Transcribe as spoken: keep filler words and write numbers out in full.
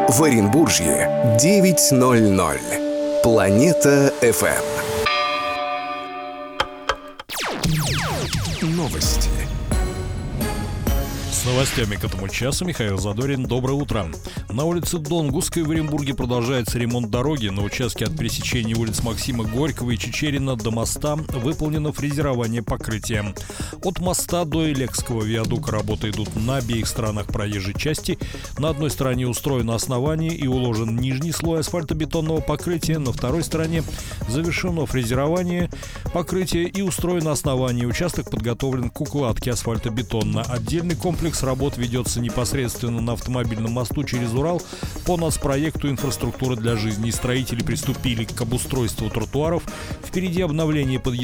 В Оренбуржье девять ноль ноль. Планета эф эм. Новости. С новостями к этому часу Михаил Задорин. Доброе утро. На улице Донгусской в Оренбурге продолжается ремонт дороги. На участке от пересечения улиц Максима Горького и Чичерина до моста выполнено фрезерование покрытия. От моста до Элекского виадука работы идут на обеих сторонах проезжей части. На одной стороне устроено основание и уложен нижний слой асфальтобетонного покрытия. На второй стороне завершено фрезерование покрытия и устроено основание. Участок подготовлен к укладке асфальтобетона. Отдельный комплекс работ ведется непосредственно на автомобильном мосту через Урал по нацпроекту «Инфраструктура для жизни». Строители приступили к обустройству тротуаров. Впереди обновление подъездов